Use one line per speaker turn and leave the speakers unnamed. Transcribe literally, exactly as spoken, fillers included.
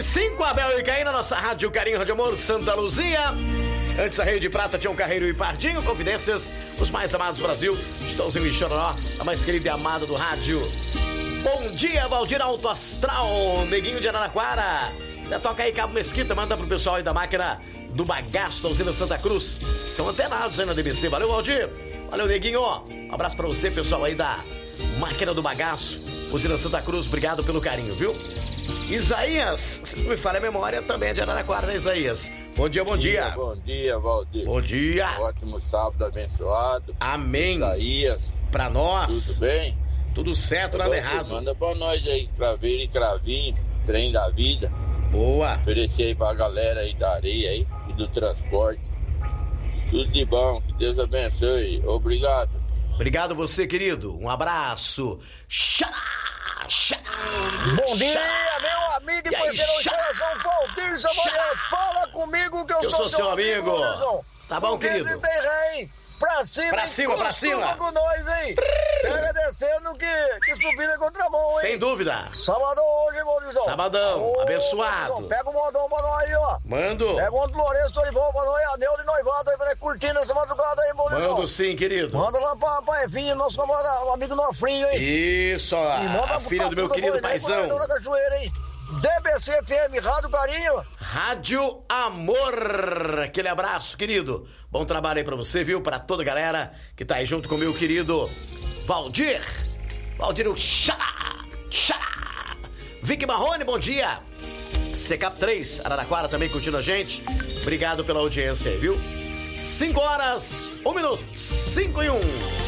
cinco, Abel e Caim na nossa rádio Carinho, Rádio Amor, Santa Luzia. Antes a Rei de Prata, Tião Carreiro e Pardinho. Confidências, os mais amados do Brasil. Estãozinho e Chororó, a mais querida e amada do rádio. Bom dia, Valdir Alto Astral, Neguinho de Araraquara. Já toca aí, Cabo Mesquita, manda pro pessoal aí da máquina do bagaço da usina Santa Cruz. Estão antenados aí na D B C. Valeu, Valdir. Valeu, Neguinho. Um abraço pra você, pessoal aí da máquina do bagaço, usina Santa Cruz. Obrigado pelo carinho, viu? Isaías, se não me falha a memória, também é de Araraquara, né, Isaías? Bom dia, bom dia.
Bom dia, Valdir.
Bom dia.
Ótimo sábado abençoado.
Amém.
Isaías.
Pra nós.
Tudo bem?
Tudo certo, nada errado.
Manda pra nós aí, craveiro e cravinho, trem da vida.
Boa.
Oferecer aí pra galera aí da areia aí e do transporte. Tudo de bom, que Deus abençoe. Obrigado.
Obrigado você, querido. Um abraço. Xará, xará,
Bom dia,
xará.
meu amigo e
E aí,
parceiro de
xará,
coração, Valdir Saboreiro. Fala comigo que eu,
Eu
sou,
sou seu amigo.
Wilson.
Tá bom, querido?
Foguete tem rei. Pra cima,
Pra cima, pra cima.
com nós, hein? Agradecendo que, que subida contra a mão, hein?
Sem dúvida.
Sabadão hoje, hein, Maurizão?
Sabadão,
Ô,
abençoado.
Maurizão, pega o modão pra nós aí, ó.
Mando.
Pega o Lourenço Dorival pra nós, anel de noivado aí, pra nós curtindo essa madrugada aí, Maurizão.
Mando sim, querido.
Manda lá pra, pra Evinha, nosso camarada, o amigo Nofrinho, hein?
Isso,
E manda
a
pro
filha do meu
Tatu
querido
Boiné,
paizão.
Dona Cachoeira, hein? D B C F M, Rádio Carinho.
Rádio Amor. Aquele abraço, querido. Bom trabalho aí pra você, viu? Pra toda a galera que tá aí junto com o meu querido Valdir. Valdir, o xará, xará. Vicky Marrone, bom dia. C K três, Araraquara também curtindo a gente. Obrigado pela audiência aí, viu? cinco horas, um minuto, cinco e um.